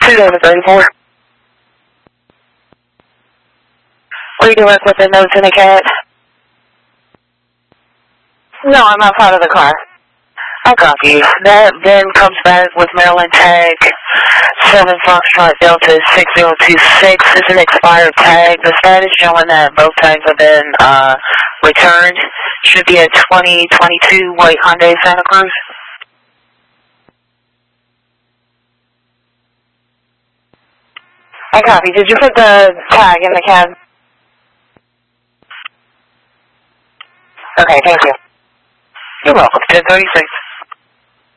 2-34. What are you doing with the notes in the cab? No, I'm outside of the car. I copy. That then comes back with Maryland tag 7 Foxtrot Delta 6026. It's an expired tag. The status showing that both tags have been returned. Should be a 2022 white Hyundai Santa Cruz. I copy. Did you put the tag in the cab? Okay, thank you. You're welcome. 1036.